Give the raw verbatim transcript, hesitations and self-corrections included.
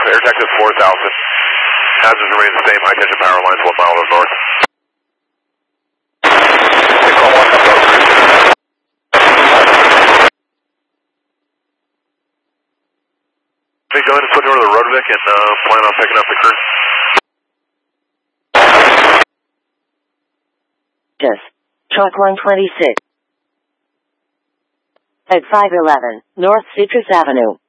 Air Texas four thousand. Hazards remain the same. High tension power lines one mile to the north. Hey, go ahead and put over the rotor deck and uh, plan on picking up the crew. Yes. Truck one twenty-six. At five eleven, North Citrus Avenue.